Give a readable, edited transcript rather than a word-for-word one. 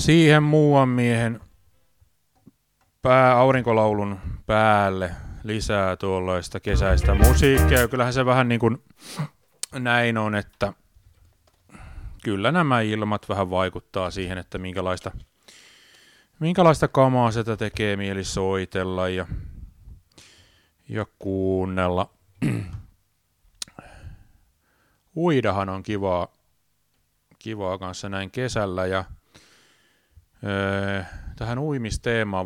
siihen muuan miehen aurinkolaulun päälle lisää tuollaista kesäistä musiikkia. Ja kyllähän se vähän niin kuin näin on, että kyllä nämä ilmat vähän vaikuttaa siihen, että minkälaista kamaa sitä tekee mieli soitella ja kuunnella. Uidahan on kivaa kanssa näin kesällä ja tähän uimisteemaan